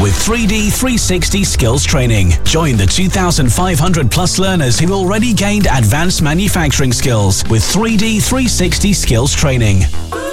with 3D 360 skills training. Join the 2,500 plus learners who've already gained advanced manufacturing skills with 3D 360 skills training.